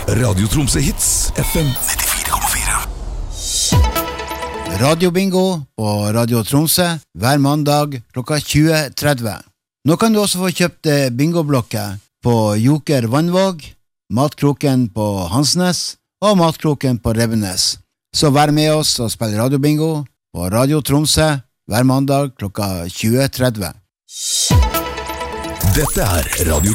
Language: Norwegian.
Radio Tromsø Hits, FM 94,4. Radio Bingo på Radio Tromsø hver mandag klokka 20:30. Nå kan du også få kjøpt bingoblokker på Joker Vannvåg, Matkroken på Hansnes og Matkroken på Revenes. Så vær med oss og spill Radio Bingo på Radio Tromsø hver mandag klokka 20:30. Dette Radio